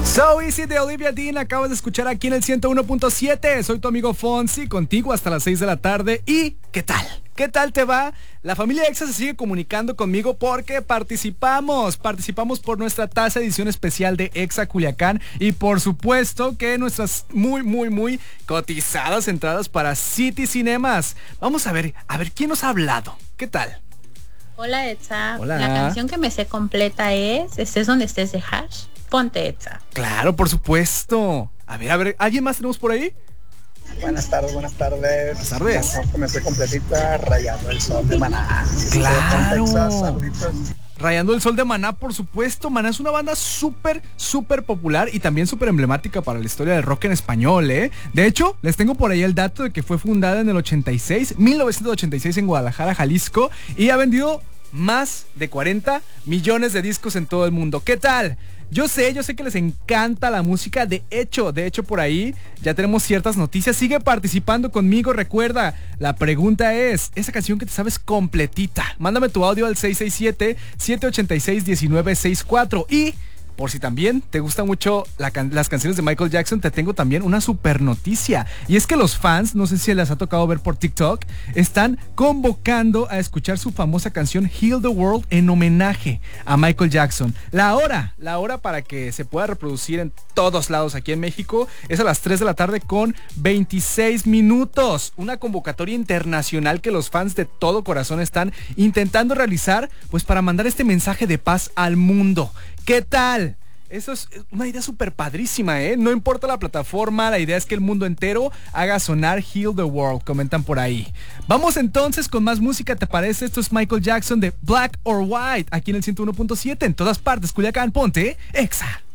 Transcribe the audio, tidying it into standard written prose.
So Easy de Olivia Dean acabas de escuchar aquí en el 101.7. Soy tu amigo Fonsi, contigo hasta las 6 de la tarde. ¿Y qué tal? ¿Qué tal te va? La familia EXA se sigue comunicando conmigo porque participamos por nuestra taza edición especial de EXA Culiacán y por supuesto que nuestras muy cotizadas entradas para City Cinemas. Vamos a ver quién nos ha hablado. ¿Qué tal? Hola EXA. Hola. La canción que me sé completa es Estés donde estés de Hash. Ponte EXA. Claro, por supuesto. A ver, ¿alguien más tenemos por ahí? Buenas tardes. Buenas tardes. Me estoy completita, Rayando el Sol de Maná. Claro. Saluditos. Rayando el Sol de Maná, por supuesto. Maná es una banda súper popular y también súper emblemática para la historia del rock en español, ¿eh? De hecho, les tengo por ahí el dato de que fue fundada en el 1986 en Guadalajara, Jalisco, y ha vendido más de 40 millones de discos en todo el mundo. ¿Qué tal? Yo sé que les encanta la música. De hecho, por ahí ya tenemos ciertas noticias. Sigue participando conmigo. Recuerda, la pregunta es, esa canción que te sabes completita. Mándame tu audio al 667-786-1964. Y por si también te gustan mucho las canciones de Michael Jackson, te tengo también una super noticia. Y es que los fans, no sé si les ha tocado ver por TikTok, están convocando a escuchar su famosa canción Heal the World en homenaje a Michael Jackson. La hora para que se pueda reproducir en todos lados aquí en México es a las 3 de la tarde con 26 minutos. Una convocatoria internacional que los fans de todo corazón están intentando realizar, pues para mandar este mensaje de paz al mundo. ¿Qué tal? Eso es una idea súper padrísima, ¿eh? No importa la plataforma, la idea es que el mundo entero haga sonar Heal the World, comentan por ahí. Vamos entonces con más música, ¿te parece? Esto es Michael Jackson de Black or White, aquí en el 101.7, en todas partes, Culiacán, ponte EXA.